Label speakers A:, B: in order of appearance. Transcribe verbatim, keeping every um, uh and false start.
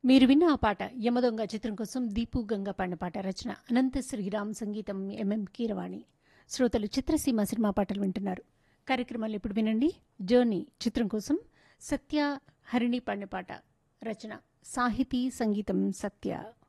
A: మీరు విన్న ఆ పాట యమదొంగ చిత్రం కోసం దీపు గంగ పాడిన పాట. రచన అనంత శ్రీరామ్, సంగీతం ఎంఎం కీరవాణి. శ్రోతలు చిత్రసీమ సినిమా పాటలు వింటున్నారు. కార్యక్రమాలు ఇప్పుడు వినండి. జర్నీ చిత్రం కోసం సత్య హరిణి పాడిన పాట. రచన సాహితీ, సంగీతం సత్య.